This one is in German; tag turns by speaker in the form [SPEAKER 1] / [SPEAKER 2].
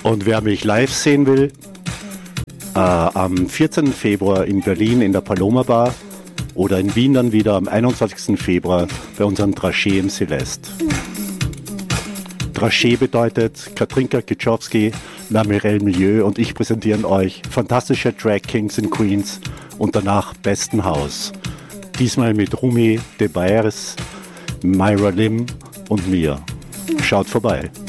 [SPEAKER 1] Und wer mich live sehen will, am 14. Februar in Berlin in der Paloma Bar oder in Wien dann wieder am 21. Februar bei unserem Dragé im Celeste. Dragé bedeutet Katrinka Kitschowski, La Mirelle Milieu und ich präsentieren euch fantastische Drag Kings and Queens und danach besten Haus. Diesmal mit Rumi De Baers, Myra Lim und mir. Schaut vorbei.